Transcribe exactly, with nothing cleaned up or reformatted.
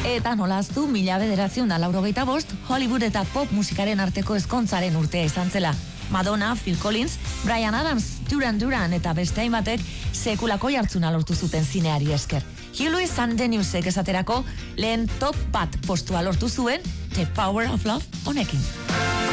Eta nolaztu mila bederatziehun eta laurogeita bost, Hollywood eta pop musikaren arteko ezkontzaren urtea izan zela. Madonna, Phil Collins, Bryan Adams, Duran Duran eta beste hainbatek sekulako jartzuna lortu zuten zineari esker. Hugh Lewis and the Newsek esaterako lehen top bat postua lortu zuen The Power of Love honekin.